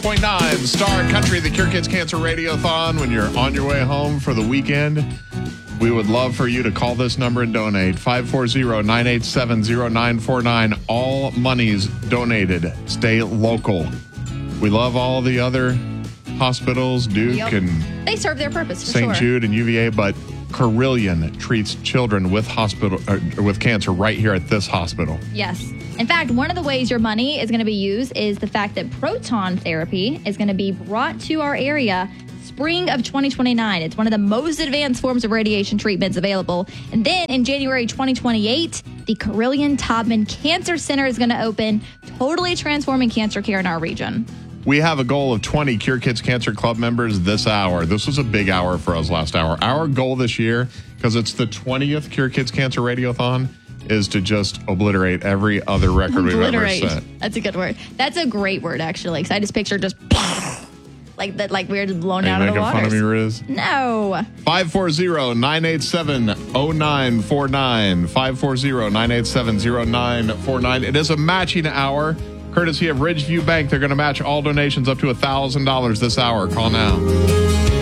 106.9 Star Country, the Cure Kids Cancer Radiothon. When you're on your way home for the weekend, we would love for you to call this number and donate. 540-987-0949. All monies donated. Stay local. We love all the other hospitals, Duke and they serve their purpose for St. sure. Jude and UVA, but Carilion treats children with with cancer right here at this hospital. Yes. In fact, one of the ways your money is going to be used is the fact that proton therapy is going to be brought to our area spring of 2029. It's one of the most advanced forms of radiation treatments available. And then in January 2028, the Carilion Taubman Cancer Center is going to open, totally transforming cancer care in our region. We have a goal of 20 Cure Kids Cancer Club members this hour. This was a big hour for us last hour. Our goal this year, because it's the 20th Cure Kids Cancer Radiothon, is to just obliterate every other record we've ever set. That's a good word. That's a great word, actually, because I just picture just like that, like we're just blown out of the water. Are you making fun of me, Riz? No. 540-987-0949. 540-987-0949. It is a matching hour, courtesy of Ridgeview Bank. They're going to match all donations up to $1,000 this hour. Call now.